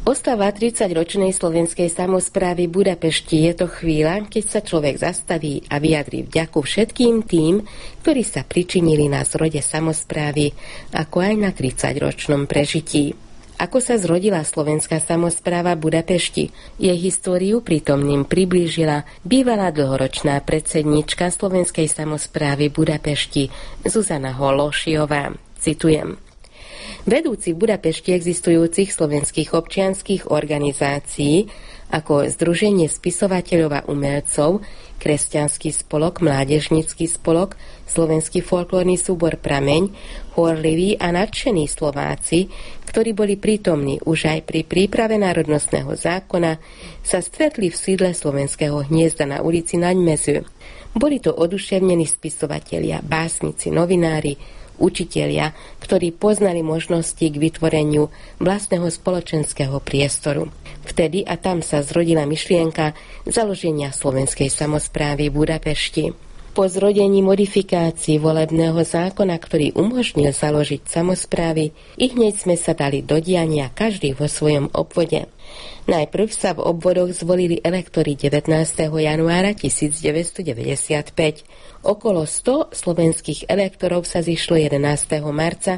Ostáva 30-ročnej slovenskej samosprávy Budapešti je to chvíľa, keď sa človek zastaví a vyjadrí vďaku všetkým tým, ktorí sa pričinili na zrode samosprávy, ako aj na 30-ročnom prežití. Ako sa zrodila slovenská samospráva Budapešti, jej históriu prítomným priblížila bývalá dlhoročná predsedníčka slovenskej samosprávy Budapešti Zuzana Hološiová. Citujem. Vedúci v Budapešti existujúcich slovenských občianskych organizácií ako Združenie spisovateľov a umelcov, Kresťanský spolok, Mládežnícky spolok, Slovenský folklórny súbor Prameň, horliví a nadšení Slováci, ktorí boli prítomní už aj pri príprave národnostného zákona, sa stretli v sídle Slovenského hniezda na ulici Naďmezu. Boli to oduševnení spisovatelia, básnici, novinári, učitelia, ktorí poznali možnosti k vytvoreniu vlastného spoločenského priestoru. Vtedy a tam sa zrodila myšlienka založenia slovenskej samosprávy v Budapešti. Po zrodení modifikácií volebného zákona, ktorý umožnil založiť samosprávy, hneď sme sa dali do diania každý vo svojom obvode. Najprv sa v obvodoch zvolili elektori 19. januára 1995. Okolo 100 slovenských elektorov sa zišlo 11. marca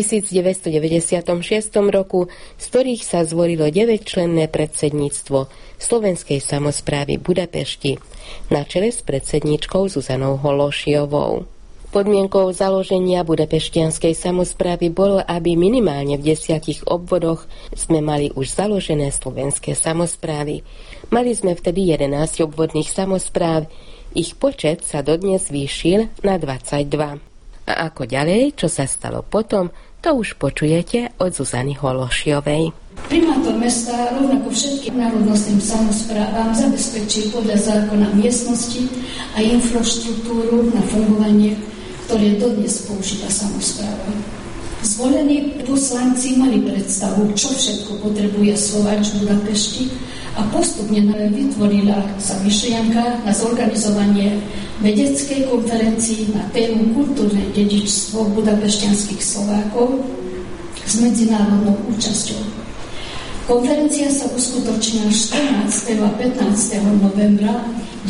1996 roku, z ktorých sa zvolilo 9-členné predsedníctvo slovenskej samosprávy Budapešti na čele s predsedníčkou Zuzanou Hološiovou. Podmienkou založenia budapeštianskej samosprávy bolo, aby minimálne v 10 obvodoch sme mali už založené slovenské samosprávy. Mali sme vtedy 11 obvodných samospráv, ich počet sa dodnes zvýšil na 22. A ako ďalej, čo sa stalo potom, to už počujete od Zuzany Hološiovej. Primátor mesta rovnako všetkým národnostným samosprávam zabezpečil podľa zákona miestnosti a infraštruktúru na fungovanie, ktoré dodnes používa samospráva. Zvolení poslanci mali predstavu, čo všetko potrebuje Slováč v Budapešti a postupne vytvorila sa myšlienka na zorganizovanie vedeckej konferencii na tému kultúrne dedičstvo budapešťanských Slovákov s medzinárodnou účasťou. Konferencia sa uskutočnila 14. a 15. novembra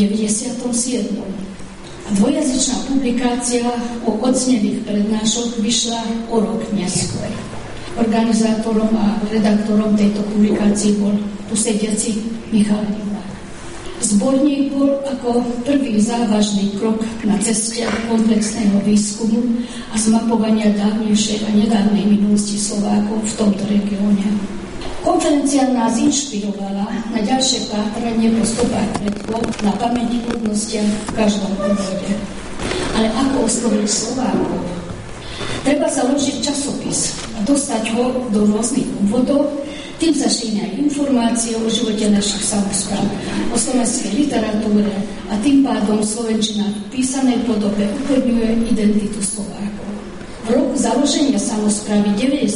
1997. Dvojazyčná publikácia o odznelých prednášok vyšla o rok neskôr. Organizátorom a redaktorom tejto publikácie bol tu sediaci Michal Rivák. Zborník bol ako prvý závažný krok na ceste komplexného výskumu a zmapovania dávnejšej a nedávnej minulosti Slovákov v tomto regióne. Konferencia nás inšpirovala na ďalšie pátranie po stopách predkov na pamätihodnostiach v každom obvode. Ale ako osloviť Slovákov? Treba založiť časopis a dostať ho do rôznych obvodov, tým sa šíria informácie o živote našich samospráv, o slovenskej literatúre a tým pádom slovenčina v písanej podobe upevňuje identitu Slovákov. V roku založenia samosprávy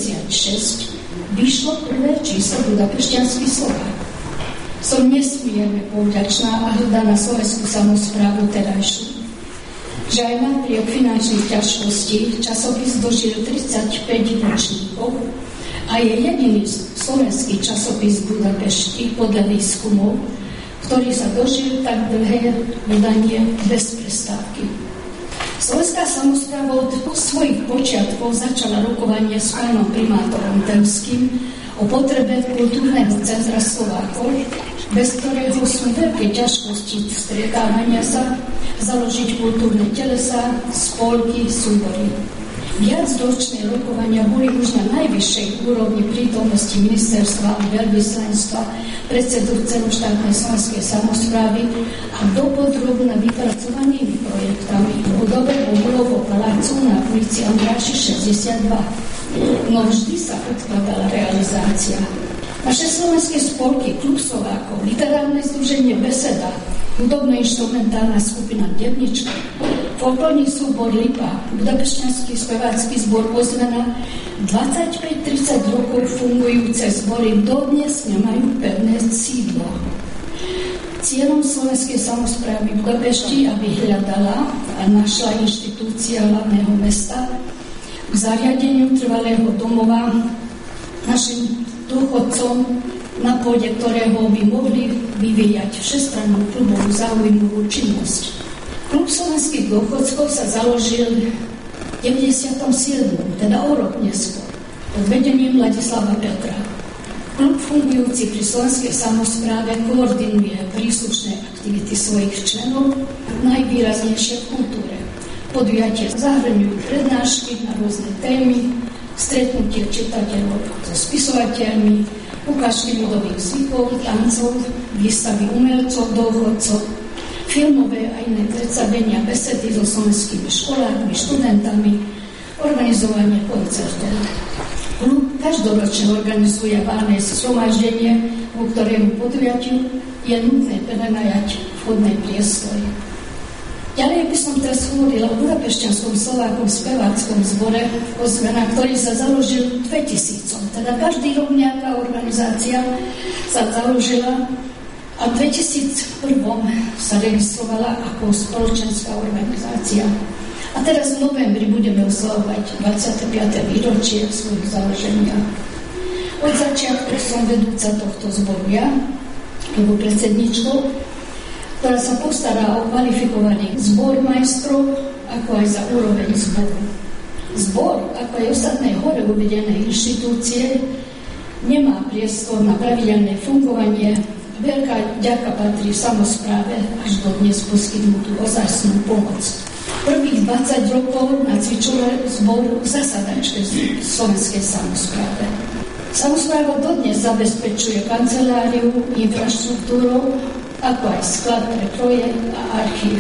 96 vyšlo prvé číslo Budapešťanský Slovák. Som nesmierne povďačná a hrdá na slovenskú samosprávu terajšiu, že aj napriek finančných ťažkostí časopis dožil 35 ročníkov a je jediný slovenský časopis v Budapešti podľa výskumov, ktorý sa dožil tak dlhé vydanie bez prestávky. Slovenská samospráva od svojich počiatkov začala rokovanie s pánom primátorom Temským o potrebe kultúrneho centra Slovákov, bez ktorého sú veľké ťažkosti stretávania sa, založiť kultúrne telesá, spolky, súbory. Viacročné rokovania boli už na najvyššej úrovni prítomnosti ministerstva a veľvyslanectva, predsedu celoštátnej slovenskej samosprávy a dopodrobne vypracovanými projektami v budove Oblovo palácu na ulici Andráši 62. No vždy sa odkladala realizácia. Naše slovenské spolky, Klub Slovákov, literárne združenie Beseda, hudobno-inštrumentálna skupina Devnička, folklórny súbor Lipa, budapešťanský spevácky zbor Ozvena, 25-30 rokov fungujúce zbory dodnes nemajú pevné sídlo. Cieľom slovenskej samosprávy Budapešti, aby hľadala a našla inštitúcia hlavného mesta k zariadeniu trvalého domova našim dôchodcom na pôde ktorého by mohli vyvíjať všestrannú klubovú záujmovú činnosť. Klub slovenských dôchodcov sa založil v 97., teda o rok neskôr, pod vedením Ladislava Petra. Klub fungujúci pri slovenskej samospráve koordinuje príslušné aktivity svojich členov, najvýraznejšie v kultúre. Podujatia zahrňujú prednášky na rôzne témy, stretnutie čitateľov so spisovateľmi, ukážky ľudových zvykov, tancov, výstavy umelcov, dôchodcov, filmové a iné predstavenia, besedy so slovenskými školákmi, študentami, organizovanie koncertov. Klub každoročne organizuje valné zhromaždenie, ku ktorému podujatiu je nutné prenajať vhodné priestory. Ďalej by som teraz hovorila o budapešťanskom Slovákom speváckom zbore Ozvena, ktorý sa založil v 2000. Teda každý rok nejaká organizácia sa založila a v 2001 sa registrovala ako spoločenská organizácia. A teraz v novembri budeme oslavovať 25. výročie svojho založenia. Od začiatku som vedúca tohto zboru ja, alebo predsedničkou, ktorá sa postará o kvalifikovaný zbor majstrov, ako aj za úroveň zboru. Zbor, ako aj ostatné hore uvedené inštitúcie, nemá priestor na pravidelné fungovanie. Veľká ďaka patrí samospráve až do dnes poskytnutú ozajstnú pomoc. Prvých 20 rokov nacvičoval zbor v zasadačke v slovenskej samospráve. Samospráva dodnes zabezpečuje kanceláriu, infraštruktúru, ako aj sklad pre projekt a archív.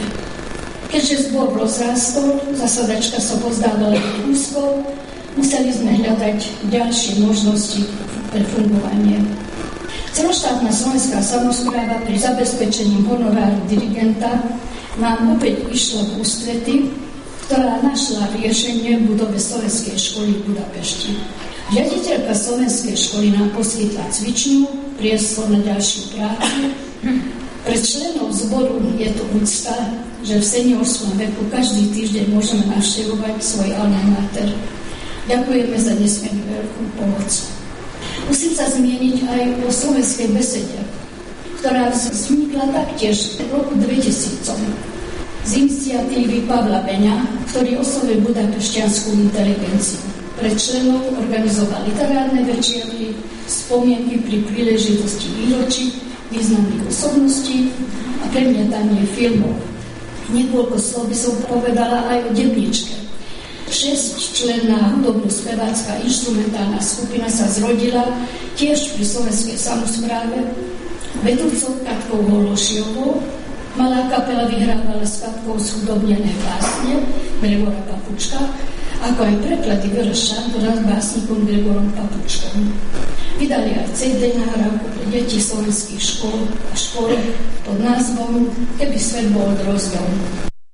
Keďže zbor rozrástol, zasadačka sa pozdávala úzko, museli sme hľadať ďalšie možnosti pre fungovanie. Celoštátna slovenská samospráva pri zabezpečení honoráru dirigenta nám opäť išla v ústrety, ktorá našla riešenie v budove Slovenskej školy v Budapešti. Riaditeľka Slovenskej školy nám poskytla cvičňu, priestor na ďalšiu prácu. Pre členov zboru je to úcta, že v seniorskom veku každý týždeň môžeme navštevovať svoj alma mater. Ďakujeme za nesmierne veľkú pomoc. Musím sa zmieniť aj o slovenskej besede, ktorá vznikla taktiež v roku 2000 z iniciatívy Pavla Beňa, ktorý oslovil budapešťanskú inteligenciu. Pre členov organizoval literárne večierky, spomienky pri príležitosti výročí významných osobností a premietanie filmov. Niekoľko slov by som povedala aj o Debničke. 6-členná hudobno-spevácka inštrumentálna skupina sa zrodila tiež pri slovenskej samospráve. Vedúcou Katkou Hološiovou, malá kapela vyhrávala s Katkou zhudobnené básne Gregora Papučka, ako aj preklady verša s básnikom Gregorom Papučkom. Vydali aj CD nahrávku pre deti slovenských škôl a škôl pod názvom Keby svet bol drozdom.